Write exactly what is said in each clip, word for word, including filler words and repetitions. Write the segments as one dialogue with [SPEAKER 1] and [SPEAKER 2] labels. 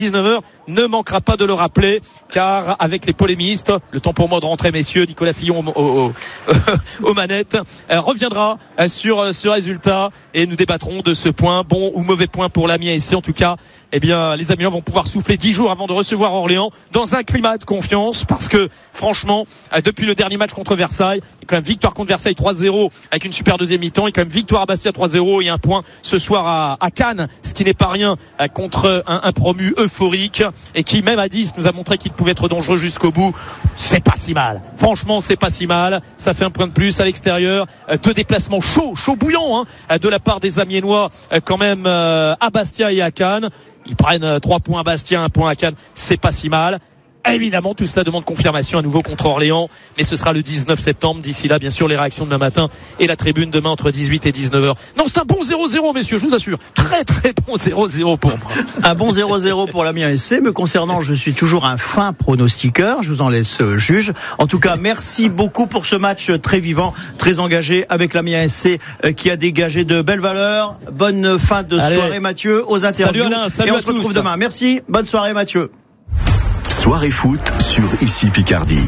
[SPEAKER 1] dix-neuf heures ne manquera pas de le rappeler, car avec les polémistes, le temps pour moi de rentrer, messieurs, Nicolas Fillon aux, aux, aux manettes, euh, reviendra euh, sur ce résultat et nous débattrons de ce point, bon ou mauvais point pour l'Amiens S C. En tout cas, eh bien, les Amiens vont pouvoir souffler dix jours avant de recevoir Orléans dans un climat de confiance, parce que franchement, euh, depuis le dernier match contre Versailles, il y a quand même victoire contre Versailles trois zéro avec une super deuxième mi-temps, et quand même victoire à Bastia trois zéro et un point ce soir à, à Cannes, ce qui n'est pas rien euh, contre un, un promu euphorique et qui même à dix nous a montré qu'il pouvait être dangereux jusqu'au bout. C'est pas si mal. Franchement, c'est pas si mal. Ça fait un point de plus à l'extérieur. Euh, deux déplacements chauds, chaud bouillants hein, de la part des Amiénois euh, quand même euh, à Bastia et à Cannes. Ils prennent euh, trois points à Bastia, un point à Cannes. C'est pas si mal. Évidemment, tout cela demande confirmation à nouveau contre Orléans, mais ce sera le dix-neuf septembre. D'ici là, bien sûr, les réactions demain matin et la tribune demain entre dix-huit et dix-neuf heures. Non, c'est un bon zéro zéro, messieurs, je vous assure. Très très bon zéro zéro pour moi.
[SPEAKER 2] Un bon zéro zéro pour l'Amiens S C. Me concernant, je suis toujours un fin pronostiqueur. Je vous en laisse euh, juge. En tout cas, merci beaucoup pour ce match très vivant, très engagé avec l'Amiens S C euh, qui a dégagé de belles valeurs. Bonne fin de
[SPEAKER 1] Allez.
[SPEAKER 2] soirée, Mathieu, aux interviews.
[SPEAKER 1] Salut Alain, salut
[SPEAKER 2] et on
[SPEAKER 1] à
[SPEAKER 2] se retrouve
[SPEAKER 1] tous.
[SPEAKER 2] demain. Merci. Bonne soirée, Mathieu.
[SPEAKER 3] Soirée foot sur Ici Picardie.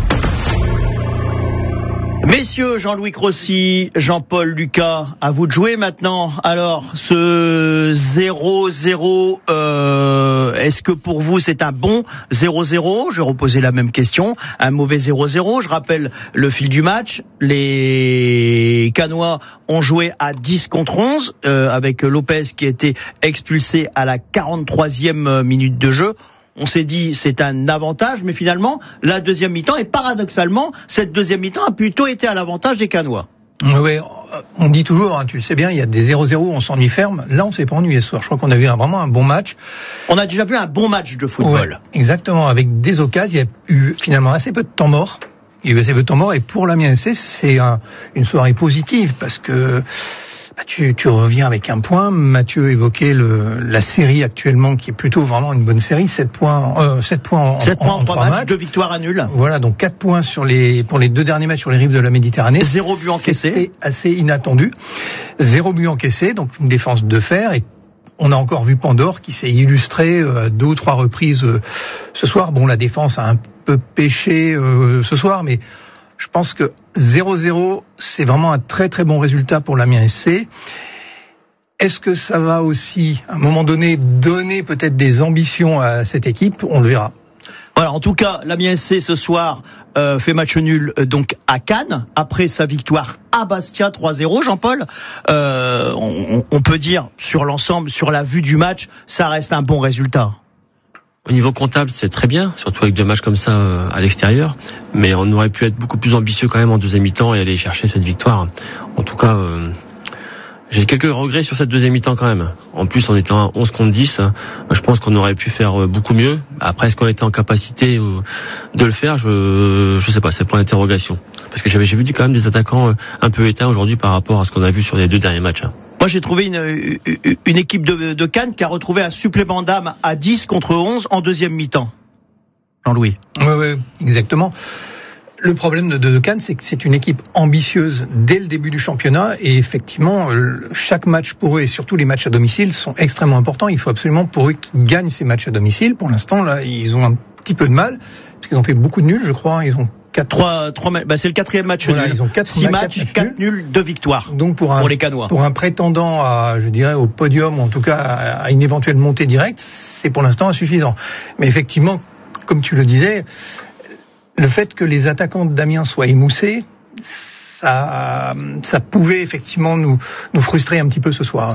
[SPEAKER 2] Messieurs, Jean-Louis Crossi, Jean-Paul Lucas, à vous de jouer maintenant. Alors, ce zéro zéro, euh, est-ce que pour vous c'est un bon zéro zéro? Je vais reposer la même question. Un mauvais zéro zéro. Je rappelle le fil du match. Les Canois ont joué à dix contre onze, euh, avec Lopez qui a été expulsé à la quarante-troisième minute de jeu. On s'est dit c'est un avantage, mais finalement la deuxième mi-temps, et paradoxalement cette deuxième mi-temps a plutôt été à l'avantage des Canois.
[SPEAKER 4] Oui, on dit toujours, hein, tu le sais bien, il y a des zéro zéro, on s'ennuie ferme. Là, on s'est pas ennuyé ce soir. Je crois qu'on a vu un, vraiment un bon match.
[SPEAKER 2] On a déjà vu un bon match de football.
[SPEAKER 4] Ouais, exactement, avec des occasions. Il y a eu finalement assez peu de temps mort. Il y a eu assez peu de temps mort, et pour l'Amiens S C, c'est un, une soirée positive parce que bah, tu, tu reviens avec un point. Mathieu évoquait le, la série actuellement qui est plutôt vraiment une bonne série. sept points, euh, sept points en,
[SPEAKER 2] sept points en, en trois matchs, matchs, deux victoires à nul.
[SPEAKER 4] Voilà, donc quatre points sur les, pour les deux derniers matchs sur les rives de la Méditerranée.
[SPEAKER 2] Zéro but encaissé.
[SPEAKER 4] C'était assez inattendu. Zéro but encaissé, donc une défense de fer. Et on a encore vu Pandore qui s'est illustré à deux ou trois reprises ce soir. Bon, la défense a un peu pêché euh, ce soir, mais je pense que zéro zéro, c'est vraiment un très très bon résultat pour l'Amiens S C. Est-ce que ça va aussi, à un moment donné, donner peut-être des ambitions à cette équipe? On le verra.
[SPEAKER 2] Voilà, en tout cas, l'Amiens S C ce soir euh, fait match nul euh, donc à Cannes, après sa victoire à Bastia trois zéro. Jean-Paul, euh, on, on peut dire sur l'ensemble, sur la vue du match, ça reste un bon résultat.
[SPEAKER 5] Au niveau comptable, c'est très bien, surtout avec deux matchs comme ça euh, à l'extérieur. Mais on aurait pu être beaucoup plus ambitieux quand même en deuxième mi-temps et aller chercher cette victoire. En tout cas, euh, j'ai quelques regrets sur cette deuxième mi-temps quand même. En plus, en étant à onze contre dix, euh, je pense qu'on aurait pu faire beaucoup mieux. Après, est-ce qu'on était en capacité euh, de le faire? Je je sais pas, c'est point d'interrogation. Parce que j'avais j'ai vu quand même des attaquants euh, un peu éteints aujourd'hui par rapport à ce qu'on a vu sur les deux derniers matchs. Hein.
[SPEAKER 2] Moi, j'ai trouvé une, une équipe de, de Cannes qui a retrouvé un supplément d'âme à dix contre onze en deuxième mi-temps. Jean-Louis.
[SPEAKER 4] Oui, oui, exactement. Le problème de, de Cannes, c'est que c'est une équipe ambitieuse dès le début du championnat, et effectivement, chaque match pour eux, et surtout les matchs à domicile, sont extrêmement importants. Il faut absolument pour eux qu'ils gagnent ces matchs à domicile. Pour l'instant, là, ils ont un petit peu de mal, parce qu'ils ont fait beaucoup de nuls, je crois. Ils ont quatre...
[SPEAKER 2] trois, trois, bah c'est le quatrième match
[SPEAKER 4] voilà,
[SPEAKER 2] nul.
[SPEAKER 4] Ils ont quatre,
[SPEAKER 2] six matchs, quatre, quatre nuls, deux victoires.
[SPEAKER 4] Donc pour, un,
[SPEAKER 2] pour les Canois.
[SPEAKER 4] Pour un prétendant à, je dirais, au podium, ou en tout cas à une éventuelle montée directe, c'est pour l'instant insuffisant. Mais effectivement, comme tu le disais, le fait que les attaquants d'Amiens soient émoussés, ça, ça pouvait effectivement nous, nous frustrer un petit peu ce soir.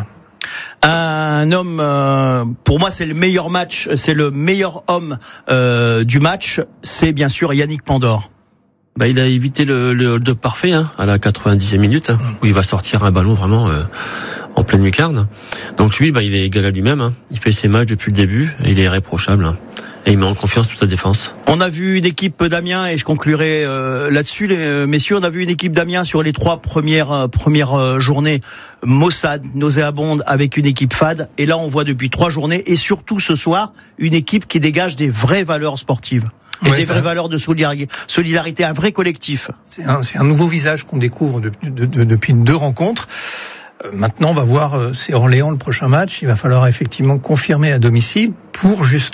[SPEAKER 2] Un homme, euh, pour moi, c'est le meilleur match, c'est le meilleur homme euh, du match, c'est bien sûr Yannick Pandore.
[SPEAKER 5] Bah, il a évité le, le hold-up parfait hein, à la quatre-vingt-dixième minute, hein, où il va sortir un ballon vraiment euh, en pleine lucarne. Donc lui, bah, il est égal à lui-même. Hein. Il fait ses matchs depuis le début, et il est irréprochable. Hein. Et il met en confiance toute sa défense.
[SPEAKER 2] On a vu une équipe d'Amiens, et je conclurai euh, là-dessus, les euh, messieurs, on a vu une équipe d'Amiens sur les trois premières, euh, premières euh, journées maussade, nauséabonde, avec une équipe fade. Et là, on voit depuis trois journées, et surtout ce soir, une équipe qui dégage des vraies valeurs sportives. Et ouais, des vraies valeurs de solidarité, solidarité, un vrai collectif.
[SPEAKER 4] C'est un, c'est un nouveau visage qu'on découvre de, de, de, depuis deux rencontres. Euh, maintenant, on va voir, euh, c'est Orléans le prochain match. Il va falloir effectivement confirmer à domicile pour justement